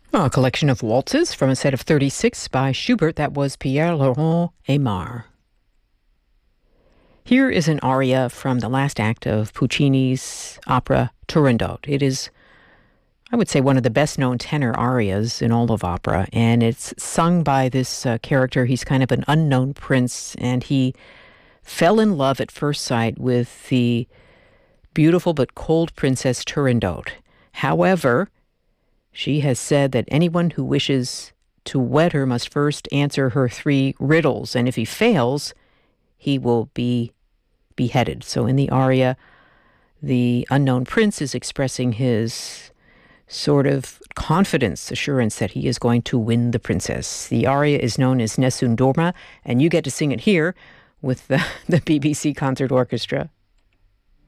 A collection of waltzes from a set of 36 by Schubert. That was Pierre-Laurent Aimard. Here is an aria from the last act of Puccini's opera Turandot. It is, I would say, one of the best-known tenor arias in all of opera, and it's sung by this character. He's kind of an unknown prince, and he fell in love at first sight with the beautiful but cold Princess Turandot. However, she has said that anyone who wishes to wed her must first answer her 3 riddles, and if he fails, he will be beheaded. So in the aria, the unknown prince is expressing his sort of confidence, assurance that he is going to win the princess. The aria is known as Nessun Dorma, and you get to sing it here with the BBC Concert Orchestra.